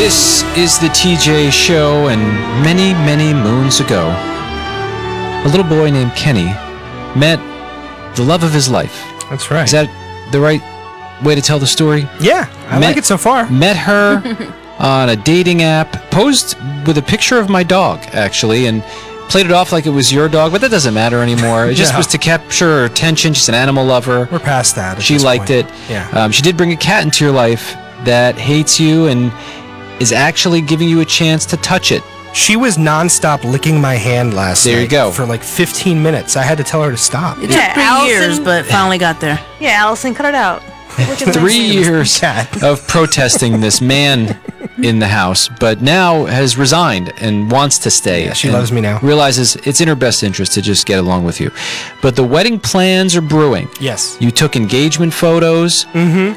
This is the TJ Show, and many, many moons ago, a little boy named Kenny met the love of his life. That's right. Is that the right way to tell the story? Yeah, I like it so far. Met her on a dating app, posed with a picture of my dog, actually, and played it off like it was your dog, but that doesn't matter anymore. It just was to capture her attention. She's an animal lover. We're past that. She liked it. Yeah. She did bring a cat into your life that hates you and is actually giving you a chance to touch it. She was nonstop licking my hand last night. There you go. For like 15 minutes. I had to tell her to stop. It took 3 years, but finally got there. Yeah, Allison, cut it out. 3 years of protesting this man in the house, but now has resigned and wants to stay. Yeah, she loves me now. Realizes it's in her best interest to just get along with you. But the wedding plans are brewing. Yes. You took engagement photos,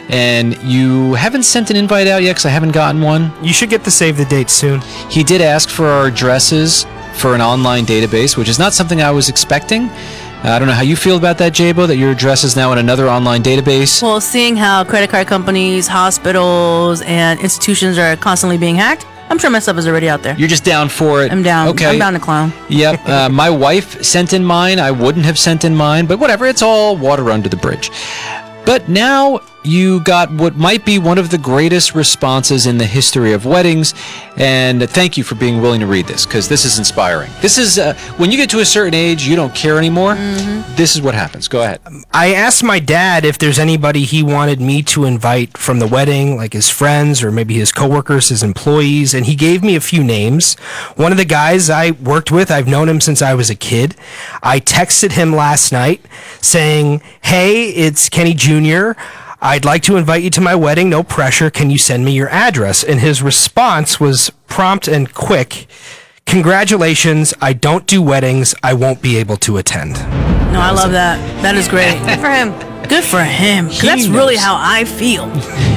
and you haven't sent an invite out yet because I haven't gotten one. You should get the save the date soon. He did ask for our addresses for an online database, which is not something I was expecting. I don't know how you feel about that, Jabo, that your address is now in another online database. Well, seeing how credit card companies, hospitals, and institutions are constantly being hacked, I'm sure my stuff is already out there. You're just down for it. I'm down. Okay. I'm down to clown. Yep. My wife sent in mine. I wouldn't have sent in mine, but whatever. It's all water under the bridge. But now you got what might be one of the greatest responses in the history of weddings, and thank you for being willing to read this, because this is inspiring. This is, when you get to a certain age, you don't care anymore. This is what happens. Go ahead. I asked my dad if there's anybody he wanted me to invite from the wedding, like his friends or maybe his coworkers, his employees, and he gave me a few names. One of the guys I worked with, I've known him since I was a kid. I texted him last night saying, "Hey, it's Kenny Jr. I'd like to invite you to my wedding. No pressure. Can you send me your address?" And his response was prompt and quick. "Congratulations. I don't do weddings. I won't be able to attend." No, I love that. That is great. Good for him. Good for him. 'Cause that's really how I feel.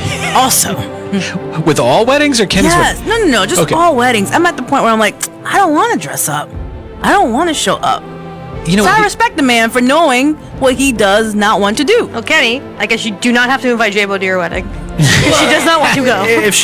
Also. With all weddings or Kenny's Yes. wedding? No. Just Okay. all weddings. I'm at the point where I'm like, I don't want to dress up. I don't want to show up. You know, So I respect the man for knowing what he does not want to do. Oh, Kenny, I guess you do not have to invite Jabo to your wedding. She does not want to go. If